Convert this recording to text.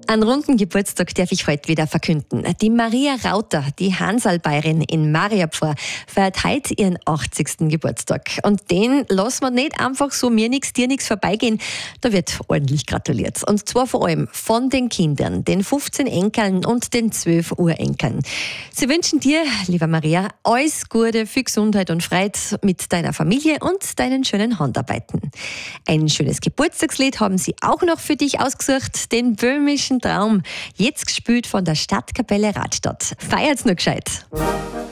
Einen runden Geburtstag darf ich heute wieder verkünden. Die Maria Rauter, die Hansalbayerin in Mariapfarr, feiert heute ihren 80. Geburtstag. Und den lassen wir nicht einfach so mir nix, dir nix vorbeigehen. Da wird ordentlich gratuliert. Und zwar vor allem von den Kindern, den 15 Enkeln und den 12 Urenkeln. Sie wünschen dir, lieber Maria, alles Gute, viel Gesundheit und Freude mit deiner Familie und deinen schönen Handarbeiten. Ein schönes Geburtstagslied haben sie auch noch für dich ausgesucht, den böhmischen Traum, jetzt gespielt von der Stadtkapelle Radstadt. Feiert's nur gescheit!